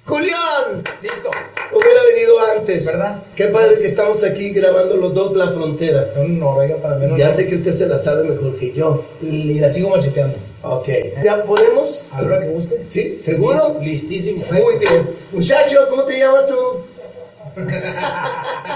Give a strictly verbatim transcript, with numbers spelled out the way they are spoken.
Julián, Listo. hubiera venido antes. ¿Verdad? Qué padre que estamos aquí grabando los dos La Frontera. Un Noruega para mí. Ya sé que usted se la sabe mejor que yo. Y la sigo macheteando. Ok. ¿Ya podemos? A la hora que guste. ¿Sí? ¿Seguro? Listísimo. Muy bien. Muchacho, ¿cómo te llamas tú?